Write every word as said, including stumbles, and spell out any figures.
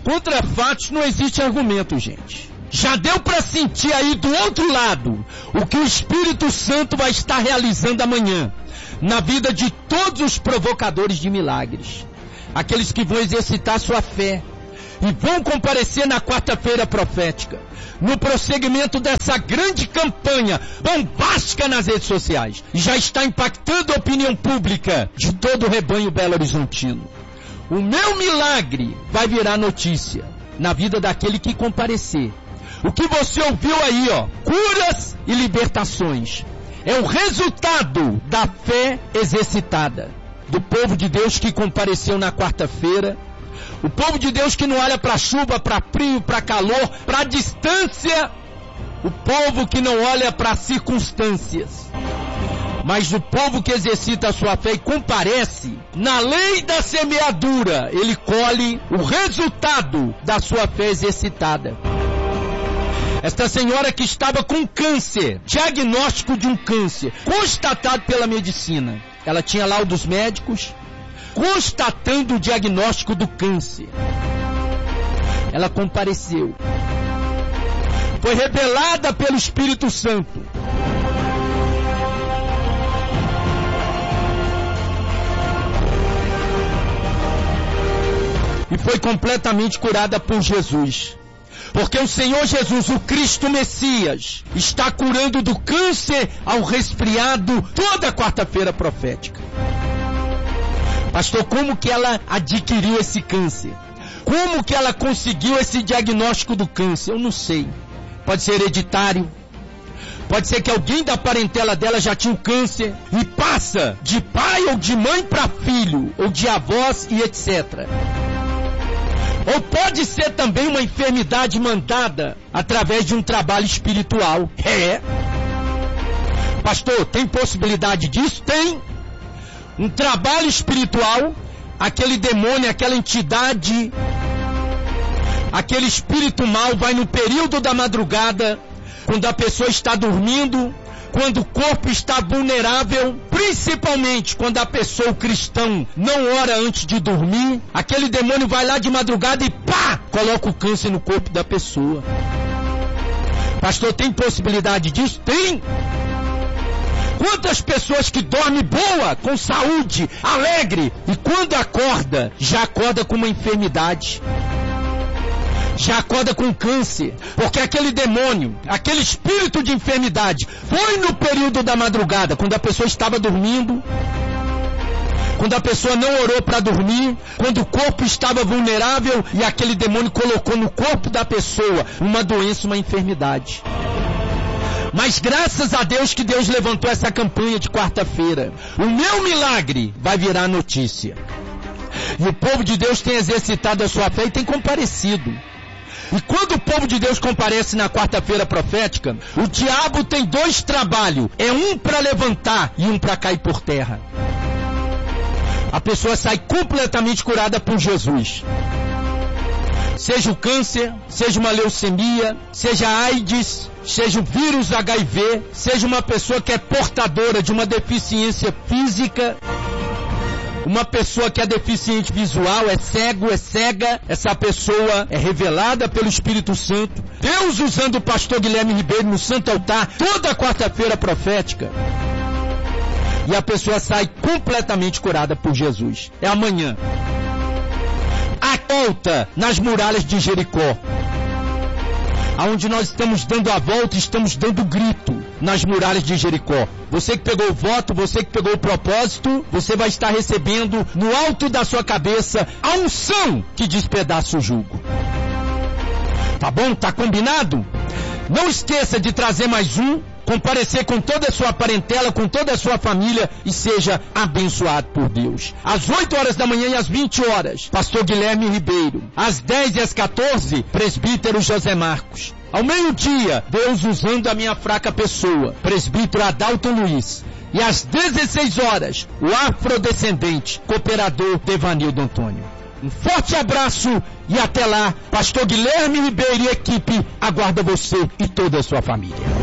Contra fatos não existe argumento, gente. Já deu para sentir aí do outro lado o que o Espírito Santo vai estar realizando amanhã na vida de todos os provocadores de milagres. Aqueles que vão exercitar sua fé e vão comparecer na quarta-feira profética, no prosseguimento dessa grande campanha bombástica nas redes sociais. Já está impactando a opinião pública de todo o rebanho Belo Horizontino. O meu milagre vai virar notícia na vida daquele que comparecer. O que você ouviu aí, ó, curas e libertações, é o resultado da fé exercitada do povo de Deus que compareceu na quarta-feira. O povo de Deus que não olha para chuva, para frio, para calor, para distância. O povo que não olha para circunstâncias. Mas o povo que exercita a sua fé e comparece, na lei da semeadura, ele colhe o resultado da sua fé exercitada. Esta senhora que estava com câncer, diagnóstico de um câncer, constatado pela medicina. Ela tinha laudos médicos, constatando o diagnóstico do câncer. Ela compareceu. Foi revelada pelo Espírito Santo. E foi completamente curada por Jesus. Porque o Senhor Jesus, o Cristo Messias, está curando do câncer ao resfriado toda quarta-feira profética. Pastor, como que ela adquiriu esse câncer? Como que ela conseguiu esse diagnóstico do câncer? Eu não sei. Pode ser hereditário. Pode ser que alguém da parentela dela já tinha o câncer e passa de pai ou de mãe para filho, ou de avós e etcétera. Ou pode ser também uma enfermidade mandada através de um trabalho espiritual. É. Pastor, tem possibilidade disso? Tem. Um trabalho espiritual, aquele demônio, aquela entidade, aquele espírito mau vai no período da madrugada, quando a pessoa está dormindo, quando o corpo está vulnerável, principalmente quando a pessoa, o cristão, não ora antes de dormir, aquele demônio vai lá de madrugada e pá, coloca o câncer no corpo da pessoa. Pastor, tem possibilidade disso? Tem! Quantas pessoas que dormem boa, com saúde, alegre, e quando acorda, já acorda com uma enfermidade. Já acorda com câncer, porque aquele demônio, aquele espírito de enfermidade, foi no período da madrugada, quando a pessoa estava dormindo, quando a pessoa não orou para dormir, quando o corpo estava vulnerável, e aquele demônio colocou no corpo da pessoa uma doença, uma enfermidade. Mas graças a Deus que Deus levantou essa campanha de quarta-feira. O meu milagre vai virar notícia. E o povo de Deus tem exercitado a sua fé e tem comparecido. E quando o povo de Deus comparece na quarta-feira profética, o diabo tem dois trabalhos. É um para levantar e um para cair por terra. A pessoa sai completamente curada por Jesus. Seja o câncer, seja uma leucemia, seja a AIDS, seja o vírus H I V, seja uma pessoa que é portadora de uma deficiência física, uma pessoa que é deficiente visual, é cego, é cega, essa pessoa é revelada pelo Espírito Santo. Deus usando o pastor Guilherme Ribeiro no Santo Altar, toda quarta-feira profética. E a pessoa sai completamente curada por Jesus. É amanhã. A volta nas muralhas de Jericó. Aonde nós estamos dando a volta, estamos dando grito nas muralhas de Jericó. Você que pegou o voto, você que pegou o propósito, você vai estar recebendo no alto da sua cabeça a unção que despedaça o jugo. Tá bom? Tá combinado? Não esqueça de trazer mais um, comparecer com toda a sua parentela, com toda a sua família e seja abençoado por Deus. Às oito horas da manhã e às vinte horas, pastor Guilherme Ribeiro. Às dez e às quatorze, presbítero José Marcos. Ao meio-dia, Deus usando a minha fraca pessoa, presbítero Adalto Luiz. E às dezesseis horas, o afrodescendente, cooperador Devanildo Antônio. Um forte abraço e até lá, pastor Guilherme Ribeiro e equipe aguarda você e toda a sua família.